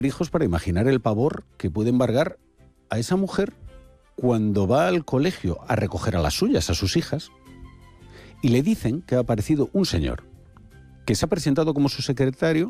hijos para imaginar el pavor que puede embargar a esa mujer cuando va al colegio a recoger a las suyas, a sus hijas, y le dicen que ha aparecido un señor que se ha presentado como su secretario